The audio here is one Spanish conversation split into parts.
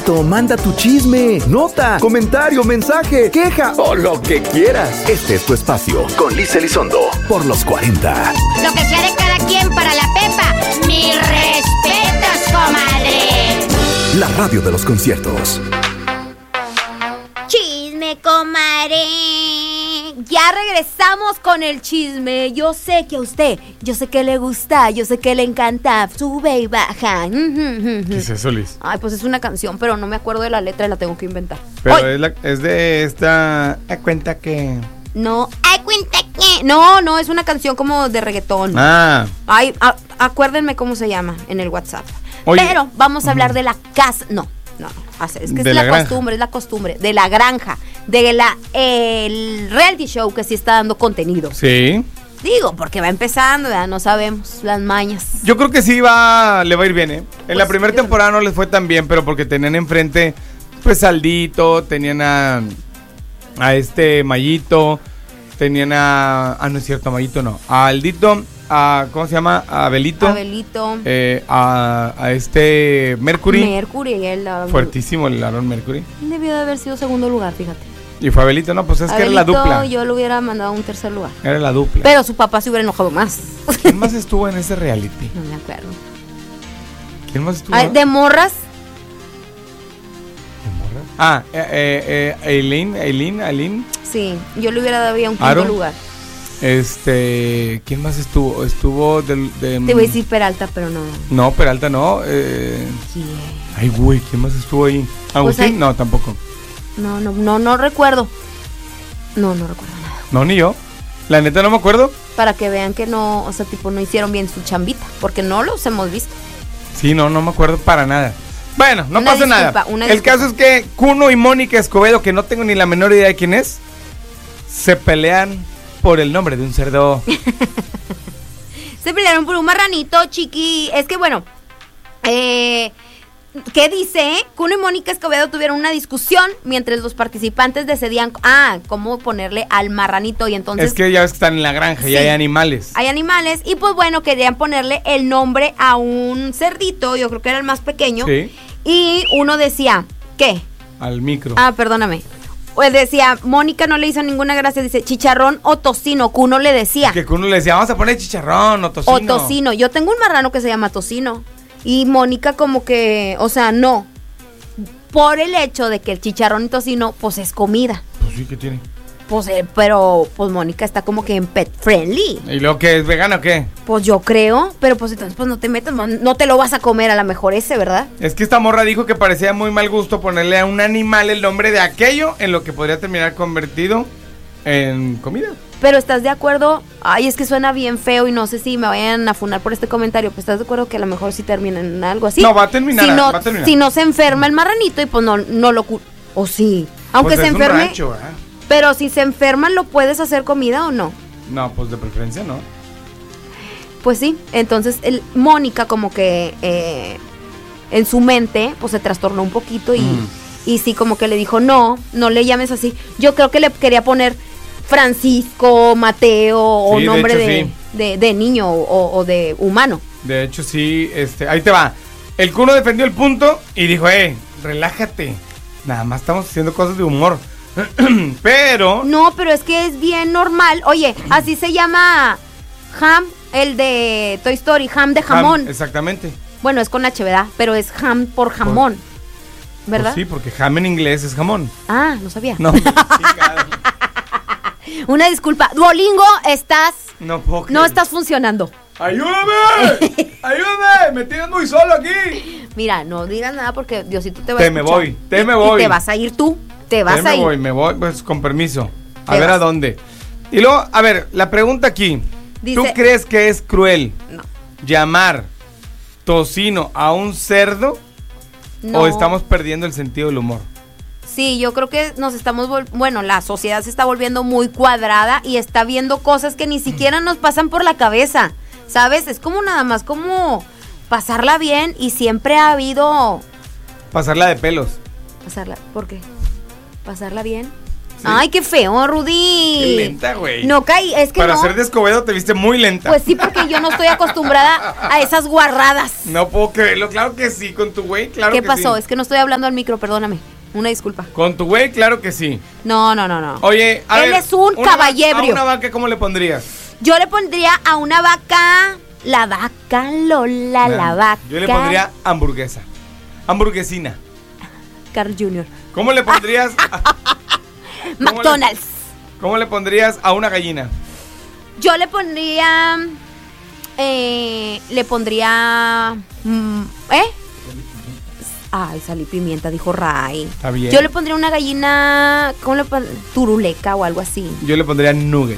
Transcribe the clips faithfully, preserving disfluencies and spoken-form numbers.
momento, manda tu chisme, nota, comentario, mensaje, queja o lo que quieras. Este es tu espacio con Liz Elizondo por los cuarenta. Lo que sea de cada quien para la Pepa. Mis respetos, comadre. La radio de los conciertos. Chisme, comadre. Ya regresamos con el chisme. Yo sé que a usted, yo sé que le gusta, yo sé que le encanta. Sube y baja. ¿Qué es eso, Liz? Ay, pues es una canción, pero no me acuerdo de la letra y la tengo que inventar. Pero Ay. es, la, es de esta... A cuenta que... No, ay, cuenta que. No, no, es una canción como de reggaetón. Ah. Ay, a, acuérdenme cómo se llama en el WhatsApp. Oye. Pero vamos a hablar uh-huh. de la casa. No, no, no. Es que es de la, la costumbre, es la costumbre. De la granja. De la el reality show que sí está dando contenido. Sí. Digo, porque va empezando, ya no sabemos las mañas. Yo creo que sí va, le va a ir bien, ¿eh? En pues la primera temporada no les fue tan bien, pero porque tenían enfrente, pues, Aldito, tenían a, a este Mayito, tenían a, ah, no es cierto, a Mayito no, a Aldito, a, ¿cómo se llama? A Abelito. Abelito. Eh, a, a este Mercury. Mercury, el Aaron. Fuertísimo el Aaron Mercury. Debió de haber sido segundo lugar, fíjate. Y fue Abelito, no, pues es Abelito, que era la dupla. Yo lo hubiera mandado a un tercer lugar. Era la dupla. Pero su papá se hubiera enojado más. ¿Quién más estuvo en ese reality? No me acuerdo. ¿Quién más estuvo? Ay, de morras. ¿De morras? Ah, eh, eh, eh, Aileen, Aileen, Aileen. Sí, yo le hubiera dado ya un quinto Aaron. lugar. Este, ¿quién más estuvo? Estuvo del... De, Te voy a decir Peralta, pero no. No, Peralta no. Eh, ¿Quién? Ay, güey, ¿quién más estuvo ahí? ¿Agustín? Pues hay... No, tampoco. No, no, no, no recuerdo. No, no recuerdo nada. No, ni yo. La neta no me acuerdo. Para que vean que no, o sea, tipo, no hicieron bien su chambita, porque no los hemos visto. Sí, no, no me acuerdo para nada. Bueno, no Una pasa disculpa, nada. una El disculpa. caso es que Kuno y Mónica Escobedo, que no tengo ni la menor idea de quién es, se pelean por el nombre de un cerdo. Se pelearon por un marranito, chiqui. Es que bueno, eh, ¿qué dice? Kuno y Mónica Escobedo tuvieron una discusión mientras los participantes decidían, ah, cómo ponerle al marranito y entonces... Es que ya ves que están en la granja Sí. y hay animales. Hay animales y pues bueno, querían ponerle el nombre a un cerdito, yo creo que era el más pequeño. Sí. Y uno decía, ¿qué? Al micro. Ah, perdóname. Pues decía, Mónica no le hizo ninguna gracia, dice, chicharrón o tocino, Kuno le decía. Que Kuno le decía, vamos a poner chicharrón o tocino. O tocino, yo tengo un marrano que se llama tocino. Y Mónica como que, o sea, no. Por el hecho de que el chicharrón y tocino, pues es comida. Pues sí, ¿qué tiene? Pues, eh, pero, pues Mónica está como que en pet friendly. ¿Y luego qué? ¿Es vegano o qué? Pues yo creo, pero pues entonces pues no te metas, no, no te lo vas a comer a lo mejor ese, ¿verdad? Es que esta morra dijo que parecía muy mal gusto ponerle a un animal el nombre de aquello en lo que podría terminar convertido en comida. Pero ¿estás de acuerdo? Ay, es que suena bien feo y no sé si me vayan a funar por este comentario, pero ¿estás de acuerdo que a lo mejor sí termina en algo así? No, va a terminar, si no, va a terminar. Si no se enferma el marranito y pues no, no lo... cu- O sí, aunque Pues se es un enferme... rancho, ¿eh? Pero si se enferma, ¿lo puedes hacer comida o no? No, pues de preferencia no. Pues sí, entonces el, Mónica como que eh, en su mente pues se trastornó un poquito y, Mm. y sí como que le dijo, no, no le llames así. Yo creo que le quería poner Francisco, Mateo o Sí, de nombre hecho, de, sí. de, de niño o, o de humano. De hecho, sí, este, ahí te va. El Kuno defendió el punto y dijo, eh, relájate. Nada más estamos haciendo cosas de humor. Pero... No, pero es que es bien normal. Oye, así se llama Ham, el de Toy Story, Ham de jamón. Ham, exactamente. Bueno, es con H, ¿verdad? Pero es ham por jamón, ¿verdad? Pues sí, porque ham en inglés es jamón. Ah, no sabía. No, chingado. Una disculpa. Duolingo, estás... No puedo creer. No estás funcionando. ¡Ayúdame! ¡Ayúdame! ¡Me tienes muy solo aquí! Mira, no digas nada porque Diosito te va Te a me escuchar. voy, te Y- me y voy. te vas a ir tú, te vas Te a me ir. voy, me voy, pues con permiso. A Te ver vas. a dónde. Y luego, a ver, la pregunta aquí. ¿Tú Dice- crees que es cruel No. llamar tocino a un cerdo? No. ¿O estamos perdiendo el sentido del humor? Sí, yo creo que nos estamos... vol- Bueno, la sociedad se está volviendo muy cuadrada y está viendo cosas que ni siquiera nos pasan por la cabeza, ¿sabes? Es como nada más como pasarla bien y siempre ha habido... Pasarla de pelos. Pasarla... ¿Por qué? ¿Pasarla bien? Ay, qué feo, Rudy. Qué lenta, güey. No caí, es que Para no. ser de Escobedo te viste muy lenta. Pues sí, porque yo no estoy acostumbrada a esas guarradas. No puedo creerlo, claro que sí, con tu güey, claro ¿Qué que pasó? sí. Es que no estoy hablando al micro, perdóname. Una disculpa. Con tu güey, claro que sí. No, no, no, no. Oye, a Él ver, es un una va- caballebrio. ¿A una vaca cómo le pondrías? Yo le pondría a una vaca, la vaca Lola, la vaca. Yo le pondría hamburguesa. Hamburguesina. Carl junior ¿Cómo le pondrías? a- ¿Cómo McDonald's. le- ¿Cómo le pondrías a una gallina? Yo le pondría. Eh, le pondría. mm, ¿Eh? Ay, sal y pimienta, dijo Ray. Está bien. Yo le pondría una gallina. ¿Cómo le pon- Turuleca o algo así. Yo le pondría nugget.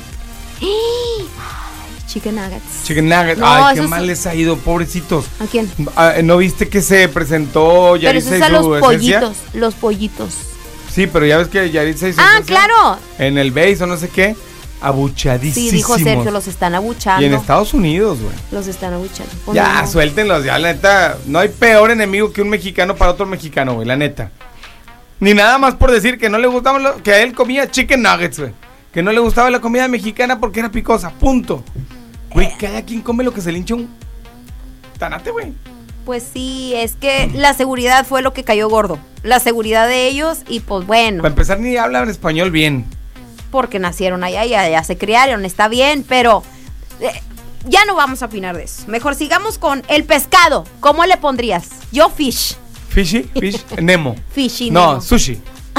Chicken nuggets. Chicken nugget. No, Ay, qué eso es- mal les ha ido, pobrecitos. ¿A quién? Ah, ¿No viste que se presentó Pero Yaritza esos y son su los esencia? pollitos. Los pollitos. Sí, pero ya ves que Yaritza y su Ah, esencia claro. en el base o no sé qué, abuchadísimos. Sí, dijo Sergio, los están abuchando. Y en Estados Unidos, güey. Los están abuchando. Pues Ya, no. suéltenlos, ya, la neta. No hay peor enemigo que un mexicano para otro mexicano, güey, la neta. Ni nada más por decir que no le gustaba, lo, que a él comía chicken nuggets, güey. Que no le gustaba la comida mexicana porque era picosa, punto. Güey, cada quien come lo que se le hincha un tanate, güey. Pues sí, es que la seguridad fue lo que cayó gordo. La seguridad de ellos y pues bueno, Para empezar, ni hablan español bien. porque nacieron allá y allá se criaron, está bien, pero eh, ya no vamos a opinar de eso. Mejor sigamos con el pescado. ¿Cómo le pondrías? Yo fish. Fishy, fish, Nemo. Fishy No, Nemo. sushi.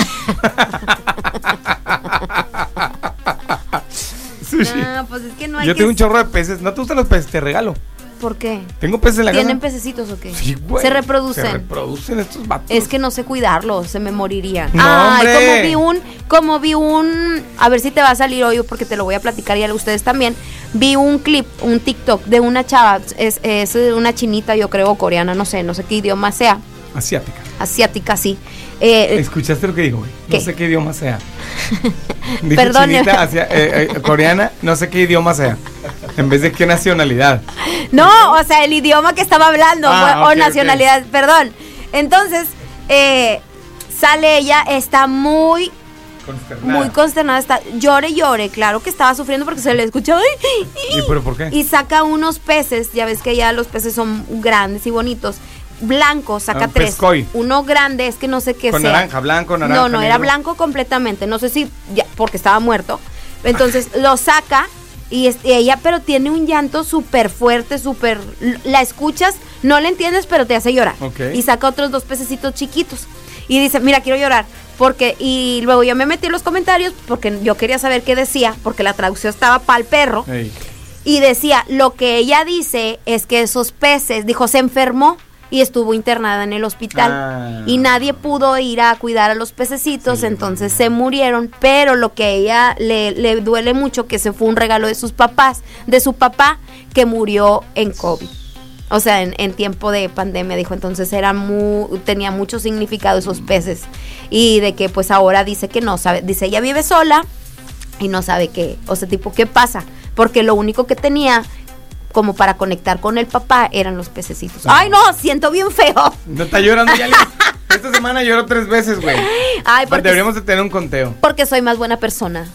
Sushi. No, pues es que no hay Yo que... tengo un chorro de peces. ¿No te gustan los peces? Te regalo. ¿Por qué? Tengo peces en la ¿Tienen casa. pececitos o qué? Sí, güey. Se reproducen. Se reproducen estos vatos. Es que no sé cuidarlos, se me moriría. No, Ay, hombre. como vi un, como vi un, a ver si te va a salir hoy porque te lo voy a platicar y a ustedes también. Vi un clip, un TikTok de una chava, es, es una chinita, yo creo, coreana, no sé, no sé qué idioma sea, Asiática. asiática, sí. Eh, ¿Escuchaste lo que dijo, güey? ¿Qué? No sé qué idioma sea. Dijo Perdón. chinita, asia- eh, eh, coreana, no sé qué idioma sea. En vez de qué nacionalidad. no, o sea, el idioma que estaba hablando Ah, o ok, nacionalidad, perdón. Entonces, eh, sale ella, está muy Consternada. muy consternada, está llore y llore, claro que estaba sufriendo porque se le escuchaba ¿Y pero por qué? y saca unos peces, ya ves que ya los peces son grandes y bonitos, blancos, saca Un tres, pescoy. uno grande, es que no sé qué Con sea. naranja, blanco, naranja. No, no, era negro. blanco completamente, no sé si, ya, porque estaba muerto, entonces lo saca y, es- y ella, pero tiene un llanto súper fuerte, súper, la escuchas, no le entiendes, pero te hace llorar. Ok. Y saca otros dos pececitos chiquitos y dice, mira, quiero llorar. Porque, y luego yo me metí en los comentarios porque yo quería saber qué decía, porque la traducción estaba pa'l perro. Ey. Y decía, lo que ella dice es que esos peces, dijo, se enfermó y estuvo internada en el hospital. Ah. Y nadie pudo ir a cuidar a los pececitos, Sí, entonces se murieron. Pero lo que a ella le, le duele mucho, que ese fue un regalo de sus papás, de su papá, que murió en COVID. O sea, en, en tiempo de pandemia, dijo, entonces era muy, tenía mucho significado esos peces. Y de que pues ahora dice que no sabe, dice, ella vive sola y no sabe qué, o sea, tipo, ¿qué pasa? Porque lo único que tenía como para conectar con el papá eran los pececitos. Ah. Ay, no, siento bien feo. No está llorando ya. le- Esta semana lloró tres veces, güey. Ay, porque, Deberíamos de tener un conteo. porque soy más buena persona.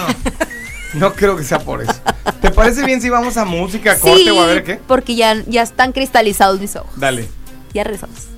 No, no creo que sea por eso. ¿Te parece bien si vamos a música, corte Sí, o a ver qué? porque ya, ya están cristalizados mis ojos. Dale. Ya rezamos.